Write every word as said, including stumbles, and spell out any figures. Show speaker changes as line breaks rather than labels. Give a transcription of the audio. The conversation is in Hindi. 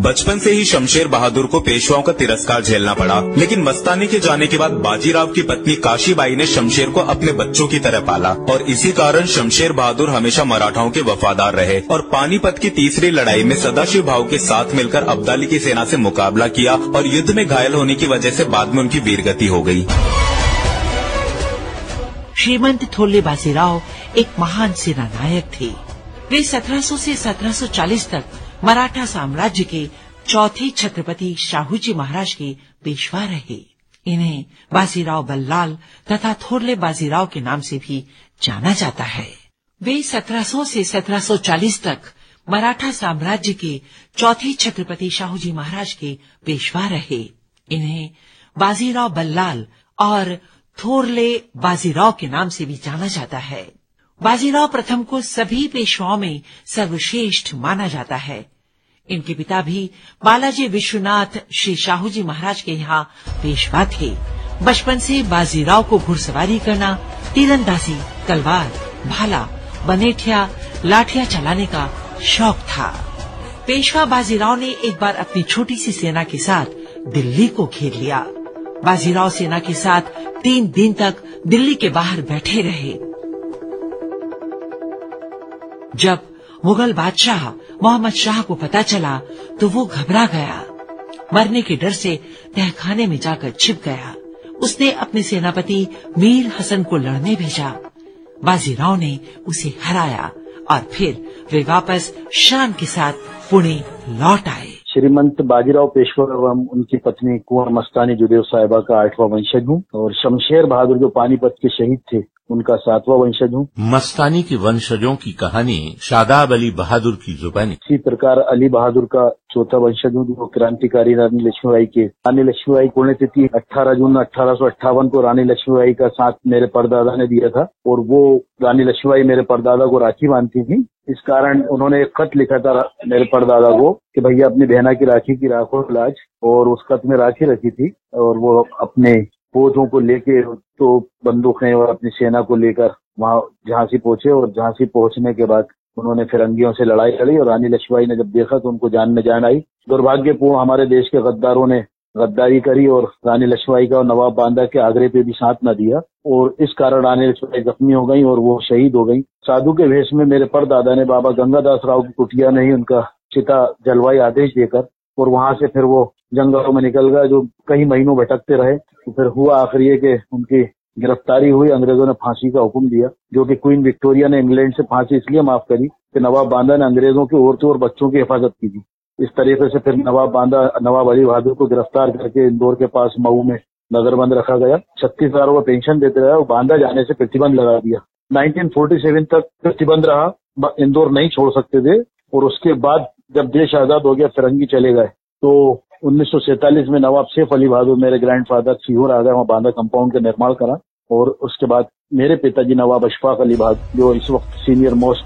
बचपन से ही शमशेर बहादुर को पेशवाओं का तिरस्कार झेलना पड़ा, लेकिन मस्तानी के जाने के बाद बाजीराव की पत्नी काशीबाई ने शमशेर को अपने बच्चों की तरह पाला और इसी कारण शमशेर बहादुर हमेशा मराठाओं के वफादार रहे और पानीपत की तीसरी लड़ाई में सदाशिव भाऊ के साथ मिलकर अब्दाली की सेना से मुकाबला किया और युद्ध में घायल होने की वजह से बाद में उनकी वीरगति हो गई।
श्रीमंत थोरले बाजीराव एक महान सेनानायक थे। वे सत्रह सौ से सत्रह सौ चालीस तक मराठा साम्राज्य के चौथे छत्रपति शाहूजी महाराज के पेशवा रहे। इन्हें बाजीराव बल्लाल तथा थोरले बाजीराव के नाम से भी जाना जाता है। वे सत्रह सौ से सत्रह सौ चालीस तक मराठा साम्राज्य के चौथे छत्रपति शाहूजी महाराज के पेशवा रहे। इन्हें बाजीराव बल्लाल और थोरले बाजीराव के नाम से भी जाना जाता है। बाजीराव प्रथम को सभी पेशवाओं में सर्वश्रेष्ठ माना जाता है। इनके पिता भी बालाजी विश्वनाथ श्री शाहूजी महाराज के यहाँ पेशवा थे। बचपन से बाजीराव को घुड़सवारी करना, तीरंदाजी, तलवार, भाला, बनेठिया, लाठियां चलाने का शौक था। पेशवा बाजीराव ने एक बार अपनी छोटी सी सेना के साथ दिल्ली को घेर लिया। बाजीराव सेना के साथ तीन दिन तक दिल्ली के बाहर बैठे रहे। जब मुगल बादशाह मोहम्मद शाह को पता चला तो वो घबरा गया। मरने के डर से तहखाने में जाकर छिप गया। उसने अपने सेनापति मीर हसन को लड़ने भेजा। बाजीराव ने उसे हराया और फिर वे वापस शान के साथ पुणे लौट आए।
श्रीमंत बाजीराव पेशवा एवं उनकी पत्नी कुंवर मस्तानी जुदेव साहिबा का आठवां वंशज हूँ और शमशेर बहादुर जो पानीपत के शहीद थे उनका सातवां वंशज हूँ।
मस्तानी के वंशजों की कहानी शादाब अली बहादुर की जुबानी।
इसी प्रकार अली बहादुर का चौथा वंशज हूँ जो क्रांतिकारी रानी लक्ष्मीबाई के रानी लक्ष्मीबाई पुण्यतिथि अठारह जून अठारह सौ अट्ठावन को रानी लक्ष्मीबाई का साथ मेरे परदादा ने दिया था और वो रानी लक्ष्मीबाई मेरे परदादा को राखी बांधती थी। इस कारण उन्होंने एक खत लिखा था मेरे परदादा को कि भैया अपनी बहना की राखी की राखो लाज, और उस खत में राखी रखी थी और वो अपने फौजों को लेके तो बंदूकें और अपनी सेना को लेकर वहाँ झांसी पहुंचे और झांसी पहुंचने के बाद उन्होंने फिरंगियों से लड़ाई लड़ी और रानी लक्ष्मीबाई ने जब देखा तो उनको जान में जान आई। दुर्भाग्यपूर्ण हमारे देश के गद्दारों ने गद्दारी करी और रानी लक्ष्मीबाई का और नवाब बांदा के आगरे पे भी साथ न दिया और इस कारण रानी लक्ष्मीबाई जख्मी हो गई और वो शहीद हो गई। साधु के भेष में मेरे परदादा ने बाबा गंगादास राव की कुटिया में ही उनका चिता जलवाई आदेश देकर और वहां से फिर वो जंगलों में निकल गए जो कई महीनों भटकते रहे। तो फिर हुआ आखिर ये कि उनकी गिरफ्तारी हुई। अंग्रेजों ने फांसी का हुक्म दिया जो कि क्वीन विक्टोरिया ने इंग्लैंड से फांसी इसलिए माफ करी कि नवाब बांदा ने अंग्रेजों की औरतों और बच्चों की हिफाजत की थी। इस तरीके से फिर नवाब बांदा नवाब अली बहादुर को गिरफ्तार करके इंदौर के पास मऊ में नजरबंद रखा गया। छत्तीस हजार वो पेंशन देते रहे और बांदा जाने से प्रतिबंध लगा दिया। नाइनटीन फोर्टी सेवन तक प्रतिबंध रहा, इंदौर नहीं छोड़ सकते थे और उसके बाद जब देश आजाद हो गया फिरंगी चले गए तो उन्नीस सौ सैंतालीस में नवाब सैफ अली बहादुर मेरे ग्रैंडफादर सीहोर आ गए, वहाँ बांदा कंपाउंड का निर्माण करा और उसके बाद मेरे पिताजी नवाब अशफाक अली बहादुर जो इस वक्त सीनियर मोस्ट